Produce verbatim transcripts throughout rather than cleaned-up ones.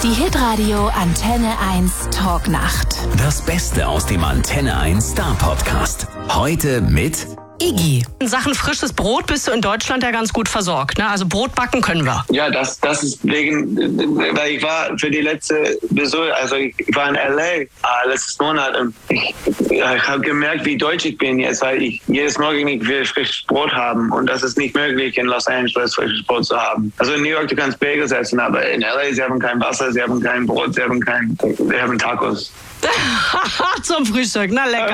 Die Hitradio Antenne eins Talknacht. Das Beste aus dem Antenne eins Star Podcast. Heute mit Iggy. In Sachen frisches Brot bist du in Deutschland ja ganz gut versorgt, ne? Also Brot backen können wir. Ja, das, das ist wegen, weil ich war für die letzte Besuch, also ich war in L A äh, letztes Monat und ich, ich habe gemerkt, wie deutsch ich bin jetzt, weil ich jedes Morgen nicht will frisches Brot haben und das ist nicht möglich in Los Angeles frisches Brot zu haben. Also in New York du kannst Bagels essen, aber in L A sie haben kein Wasser, sie haben kein Brot, sie haben kein, sie haben Tacos. Zum Frühstück, na lecker.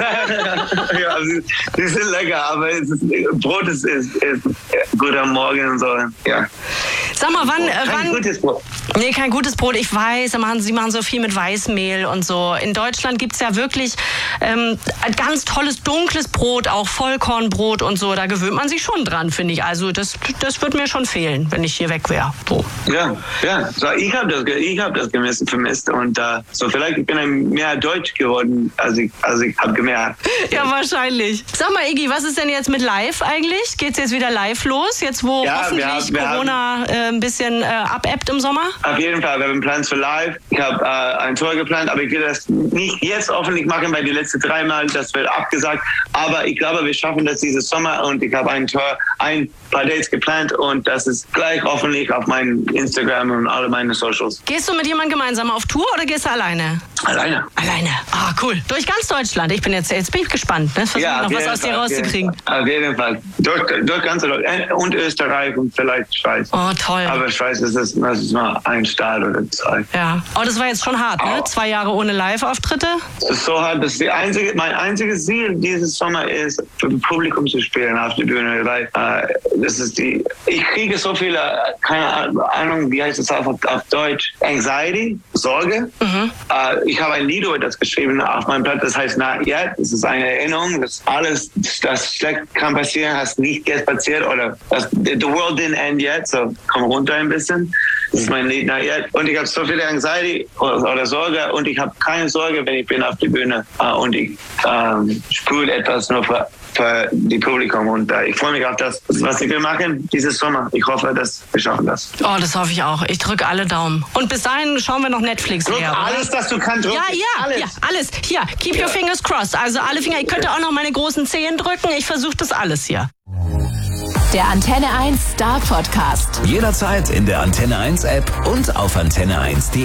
Ja, sie, sie sind lecker, aber es ist, Brot ist, ist, ist gut am Morgen und so. Ja. Sag mal, wann... Kein wann gutes Brot. Nee, kein gutes Brot, ich weiß, sie machen, sie machen so viel mit Weißmehl und so. In Deutschland gibt's ja wirklich ähm, ein ganz tolles, dunkles Brot, auch Vollkornbrot und so. Da gewöhnt man sich schon dran, finde ich. Also das, das wird mir schon fehlen, wenn ich hier weg wäre. So. Ja, ja. So, ich habe das, ich hab das gemisst, vermisst und uh, so vielleicht ich bin ein mehr deutsch geworden, als ich, als ich habe gemerkt. Ja, wahrscheinlich. Sag mal, Iggy, was ist denn jetzt mit live eigentlich? Geht's jetzt wieder live los? Jetzt, wo Ja, hoffentlich wir haben- wir Corona äh, ein bisschen äh, abebbt im Sommer? Auf jeden Fall, wir haben Plans für live. Ich habe äh, ein Tour geplant, aber ich will das nicht jetzt öffentlich machen, weil die letzten drei Mal, das wird abgesagt. Aber ich glaube, wir schaffen das dieses Sommer und ich habe ein Tour, ein paar Dates geplant und das ist gleich öffentlich auf meinem Instagram und alle meine Socials. Gehst du mit jemandem gemeinsam auf Tour oder gehst du alleine? Alleine. Alleine. Ah, cool. Durch ganz Deutschland. Ich bin jetzt, jetzt bin ich gespannt. Ne? Versuche Ja, noch auf was jeden aus dir Fall, auf jeden rauszukriegen. Fall. Auf jeden Fall. Durch, durch ganz Deutschland und Österreich und vielleicht Schweiz. Oh, toll. Aber Schweiz ist, das, das ist nur ein Staat oder zwei. Ja. Oh, das war jetzt schon hart, ne? Au. Zwei Jahre ohne Live-Auftritte. Es ist so hart, dass die einzige, mein einziges Ziel dieses Sommer ist, für das Publikum zu spielen auf der Bühne, weil äh, das ist die, ich kriege so viele, keine Ahnung, wie heißt das auf, auf Deutsch, Anxiety, Sorge. Mhm. Äh, ich habe ein Lied über das geschrieben auf meinem Blatt, das heißt Not Yet. Das ist eine Erinnerung, dass alles, das schlecht kann passieren, has nicht jetzt passiert oder das, the world didn't end yet, so komm runter ein bisschen. Das ist mein Lied Not Yet. Und ich habe so viele Anxiety oder, oder Sorge und ich habe keine Sorge, wenn ich bin auf der Bühne äh, und ich ähm, spüre etwas nur für, für die Publikum und äh, ich freue mich auf das, was ich will machen dieses Sommer. Ich hoffe, dass wir schaffen das. Oh, das hoffe ich auch. Ich drücke alle Daumen. Und bis dahin schauen wir noch Netflix Drück her, oder? alles, dass du kannst. Drück Ja, ja, alles. ja, alles. Hier, keep your fingers crossed. Also alle Finger. Ich könnte auch noch meine großen Zehen drücken. Ich versuche das alles hier. Der Antenne eins Star Podcast. jederzeit in der Antenne eins App und auf antenne eins punkt de.